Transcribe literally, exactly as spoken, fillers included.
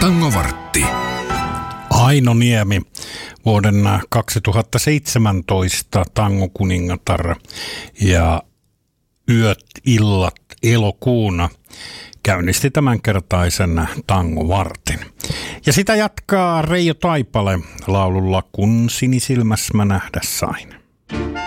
Tangovartti. Aino Niemi, vuoden kaksituhattaseitsemäntoista tangokuningatar ja Yöt, illat, elokuuna käynnisti tämänkertaisen tangovartin. Ja sitä jatkaa Reijo Taipale laululla Kun sinisilmäs mä nähdä sain.